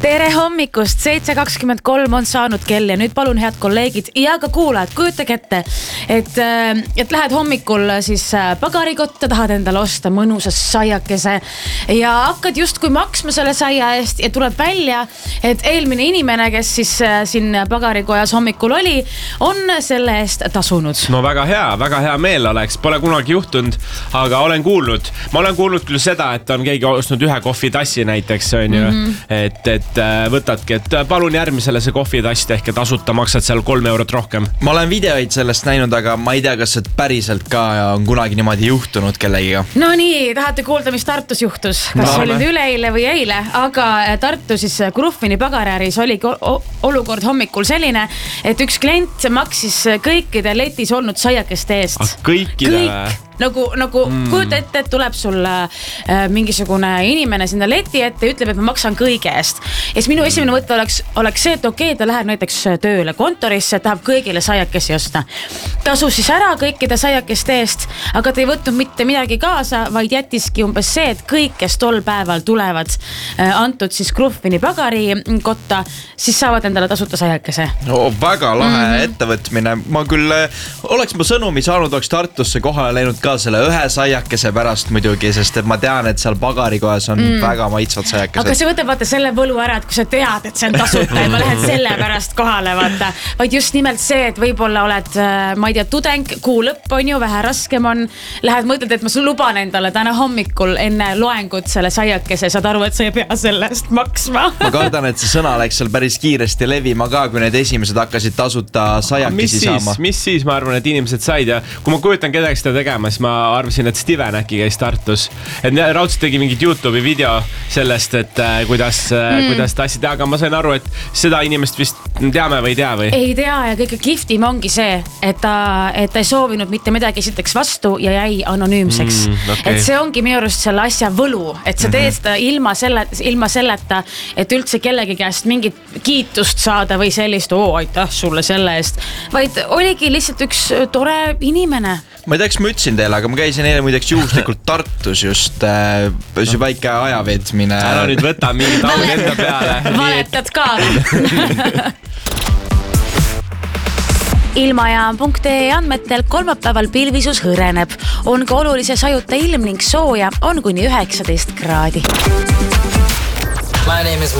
Tere hommikust, 7.23 on saanud kell ja nüüd palun head kolleegid ja ka kuulajad, kujutage ette, et lähed hommikul siis pagarikotta, tahad endale osta mõnusa saiakese ja hakkad justkui maksma selle saia eest ja tuleb välja, et eelmine inimene, kes siis siin pagarikojas hommikul oli, on selle eest tasunud. No väga hea meel oleks, pole kunagi juhtunud, aga ma olen kuulnud küll seda, et on keegi ostnud ühe kohvitassi näiteks, on ju, et võtadki, et palun järgmisele see kohvitass ehk tasuta maksad seal 3 eurot rohkem. Ma olen videoid sellest näinud, aga ma ei tea, kas see päriselt ka on kunagi niimoodi juhtunud kellegiga. No nii, tahate kuulda, mis Tartus juhtus? Kas oli üleeile või eile, aga Tartu siis Gruffini pagaräris oli olukord hommikul selline, et üks klient maksis kõikide letis olnud saiakeste eest. Kõikide? Nagu kujuta ette, et tuleb sul mingisugune inimene sinna leti ette ja ütleb, et ma maksan kõige eest. Ja siis minu esimene mõte oleks see, et okei, ta läheb näiteks tööle kontorisse, tahab kõigile saiakesi osta. Tasus siis ära kõikide saiakeste eest, aga ta ei võtnud mitte midagi kaasa, vaid jättiski umbes see, et kõik, kes tol päeval tulevad antud siis Gruffini pagari kotta, siis saavad endale tasuta saiakese. No, väga lahe ettevõtmine. Ma küll oleks ma sõnumi saanud, oleks Tartusse kohale läinud ka selle ühe saiakese pärast muidugi, sest et ma tean, et seal pagarikojas on väga maitsvad saiakesed. Aga see võtab vaata selle võlu ära, et kui sa tead, et see on tasuta ja ma lähen selle pärast kohale, vaata. Vaid just nimelt see, et võib-olla oled, ma ei tea, tudeng, kuu lõpp on ju, vähe raskem on. Lähed mõtled, et ma luban endale täna hommikul enne loengut selle saiakese, saad aru, et sa ei pea selle eest maksma. Ma kardan, et see sõna läks seal päris kiiresti levima ka, kui need esimesed hakkasid tasuta saiakesi saama. Mis siis, ma arvan, et inimesed said ja kui ma kujutan kedagi seda tegema, ma arvasin, et Steven äkki käis Tartus. Et raudselt tegi mingit YouTube'i video sellest, et kuidas tassi teha, aga ma sain aru, et seda inimest vist teame või ei tea või? Ei tea ja kõige kihvtim ongi see, et ta ei soovinud mitte midagi esiteks vastu ja jäi anonüümseks. Okay. Et see ongi minu arust selle asja võlu, et sa teed seda ilma selleta, et üldse kellegi käest mingit kiitust saada või sellist, aitäh sulle selle eest, vaid oligi lihtsalt üks tore inimene. Ma ei tea, kas ma ütlesin teile, aga ma käisin eile muideks juhuslikult Tartus just see väike ajaveetmine. Ära nüüd võta mingi taud enda peale. Valetad ka. Ilmajaam.ee andmetel kolmapäeval pilvisus hõreneb. On ka olulise sajuta ilm ning sooja on kuni 19 kraadi.